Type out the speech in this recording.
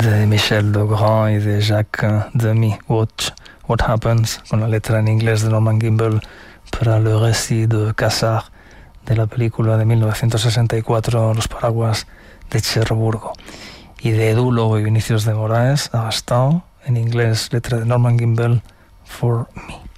de Michel Legrand y de Jacques Demy, Watch What Happens, con la letra en inglés de Norman Gimbel para Le Récit de Cassard, de la película de 1964 Los paraguas de Cherburgo. Y de Edu Lobo y Vinicius de Moraes, Agastao, en inglés, letra de Norman Gimbel, For Me.